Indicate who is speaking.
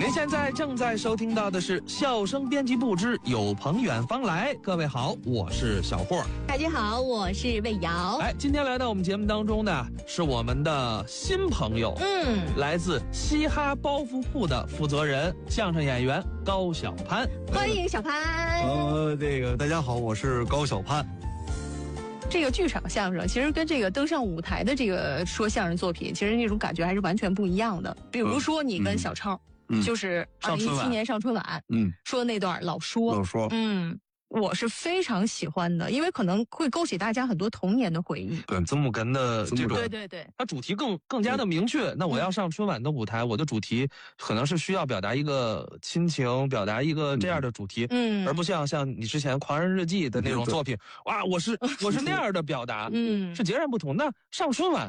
Speaker 1: 您现在正在收听到的是笑声编辑部之有朋远方来。各位好，我是小霍。
Speaker 2: 大家好，我是魏瑶。
Speaker 1: 今天来到我们节目当中呢，是我们的新朋友，来自嘻哈包袱铺的负责人，相声演员高晓攀。
Speaker 2: 欢迎小攀。
Speaker 3: 大家好，我是高晓攀。
Speaker 2: 这个剧场相声其实跟这个登上舞台的这个说相声作品，其实那种感觉还是完全不一样的。比如说你跟小超，就是2017年上春晚，说的那段老说，我是非常喜欢的，因为可能会勾起大家很多童年的回忆。
Speaker 1: 对，曾木根的这种，
Speaker 2: 对，
Speaker 1: 它主题更加的明确。那我要上春晚的舞台，我的主题可能是需要表达一个亲情，表达一个这样的主题，而不像你之前《狂人日记》的那种作品，哇，我是那样的表达，是截然不同。那上春晚